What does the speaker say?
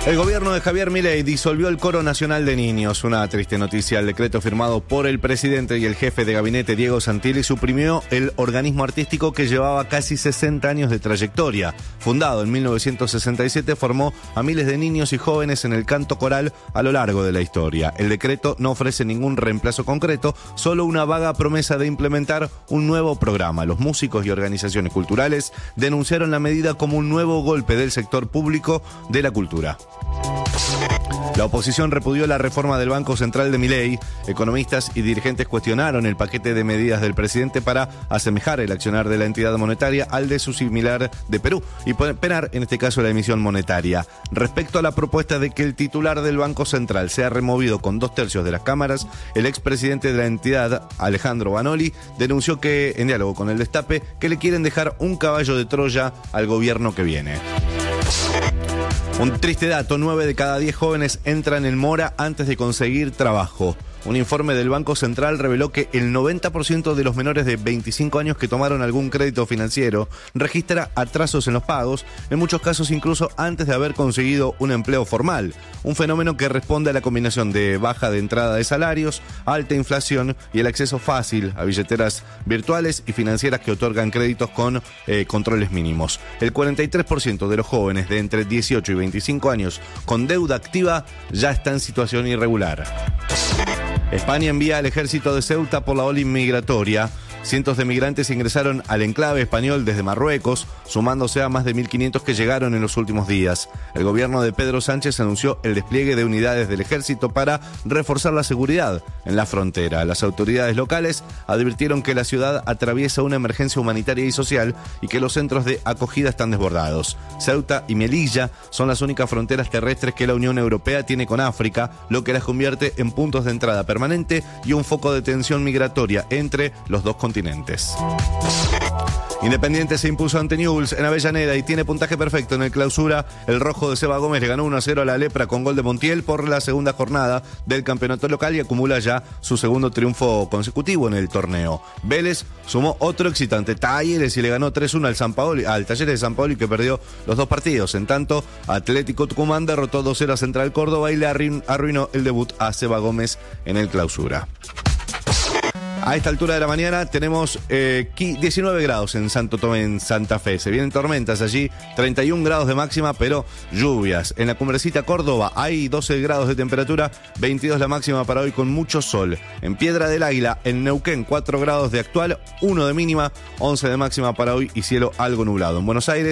El gobierno de Javier Milei disolvió el Coro Nacional de Niños. Una triste noticia. El decreto firmado por el presidente y el jefe de gabinete, Diego Santilli, suprimió el organismo artístico que llevaba casi 60 años de trayectoria. Fundado en 1967, formó a miles de niños y jóvenes en el canto coral a lo largo de la historia. El decreto no ofrece ningún reemplazo concreto, solo una vaga promesa de implementar un nuevo programa. Los músicos y organizaciones culturales denunciaron la medida como un nuevo golpe del sector público de la cultura. La oposición repudió la reforma del Banco Central de Milei. Economistas y dirigentes cuestionaron el paquete de medidas del presidente para asemejar el accionar de la entidad monetaria al de su similar de Perú y penar, en este caso, la emisión monetaria. Respecto a la propuesta de que el titular del Banco Central sea removido con 2/3 de las cámaras, el expresidente de la entidad, Alejandro Banoli, denunció que, en diálogo con el Destape, que le quieren dejar un caballo de Troya al gobierno que viene. Un triste dato: 9 de cada 10 jóvenes entran en mora antes de conseguir trabajo. Un informe del Banco Central reveló que el 90% de los menores de 25 años que tomaron algún crédito financiero registra atrasos en los pagos, en muchos casos incluso antes de haber conseguido un empleo formal. Un fenómeno que responde a la combinación de baja de entrada de salarios, alta inflación y el acceso fácil a billeteras virtuales y financieras que otorgan créditos con controles mínimos. El 43% de los jóvenes de entre 18 y 25 años con deuda activa ya está en situación irregular. España envía al ejército de Ceuta por la ola inmigratoria. Cientos de migrantes ingresaron al enclave español desde Marruecos, sumándose a más de 1.500 que llegaron en los últimos días. El gobierno de Pedro Sánchez anunció el despliegue de unidades del ejército para reforzar la seguridad en la frontera. Las autoridades locales advirtieron que la ciudad atraviesa una emergencia humanitaria y social y que los centros de acogida están desbordados. Ceuta y Melilla son las únicas fronteras terrestres que la Unión Europea tiene con África, lo que las convierte en puntos de entrada permanente y un foco de tensión migratoria entre los dos continentes. Independiente se impuso ante Newell's en Avellaneda y tiene puntaje perfecto en el clausura. El rojo de Seba Gómez le ganó 1-0 a la Lepra con gol de Montiel por la segunda jornada del campeonato local y acumula ya su segundo triunfo consecutivo en el torneo. Vélez sumó otro excitante Talleres y le ganó 3-1 al Talleres de San Paoli, que perdió los dos partidos. En tanto, Atlético Tucumán derrotó 2-0 a Central Córdoba y le arruinó el debut a Seba Gómez en el clausura. A esta altura de la mañana tenemos 19 grados en Santo Tomé, en Santa Fe. Se vienen tormentas allí, 31 grados de máxima, pero lluvias. En la Cumbrecita Córdoba hay 12 grados de temperatura, 22 la máxima para hoy con mucho sol. En Piedra del Águila, en Neuquén, 4 grados de actual, 1 de mínima, 11 de máxima para hoy y cielo algo nublado. En Buenos Aires,